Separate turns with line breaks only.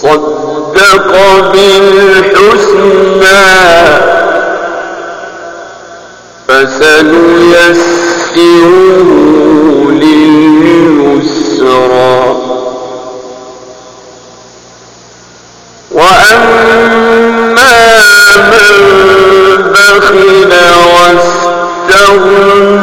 وصدق بالحسنى فسنيسره لليسرى وأما من بخل واستغنى